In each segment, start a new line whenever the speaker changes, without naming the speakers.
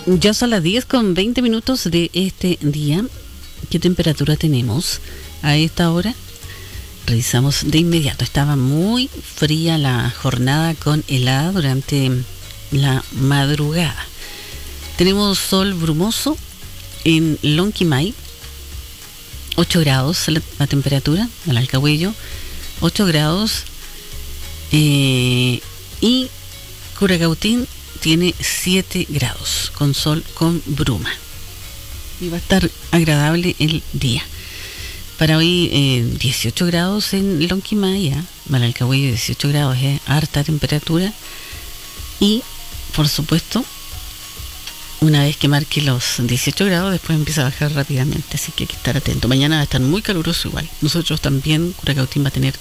Ya son las 10:20 de este día. ¿Qué temperatura tenemos a esta hora? Revisamos de inmediato. Estaba muy fría la jornada con helada durante la madrugada. Tenemos sol brumoso en Lonquimay, 8 grados la temperatura, al Alcahuello, 8 grados. Y Curacautín tiene 7 grados, con sol, con bruma. Y va a estar agradable el día. Para hoy 18 grados en Lonquimay, Malalcahuello 18 grados, harta temperatura. Y por supuesto, una vez que marque los 18 grados, después empieza a bajar rápidamente, así que hay que estar atento. Mañana va a estar muy caluroso igual. Nosotros también, Curacautín va a tener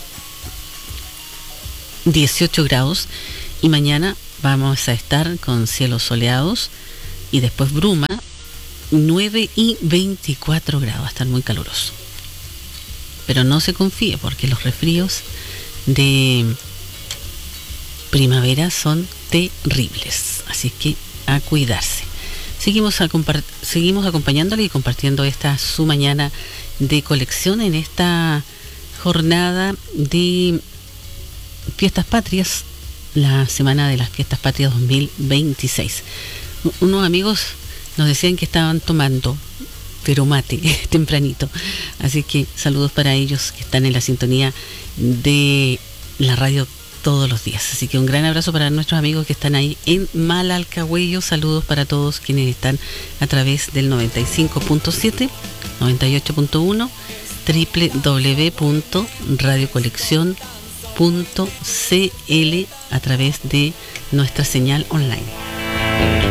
18 grados y mañana vamos a estar con cielos soleados y después bruma, 9 y 24 grados, va a estar muy caluroso. Pero no se confíe porque los resfríos de primavera son terribles, así que a cuidarse. Seguimos acompañándole y compartiendo esta su mañana de colección en esta jornada de Fiestas Patrias, la semana de las Fiestas Patrias 2026. Unos amigos nos decían que estaban tomando pero mate tempranito, así que saludos para ellos que están en la sintonía de la radio todos los días. Así que un gran abrazo para nuestros amigos que están ahí en Malalcahuello. Saludos para todos quienes están a través del 95.7, 98.1, www.radiocoleccion.cl a través de nuestra señal online.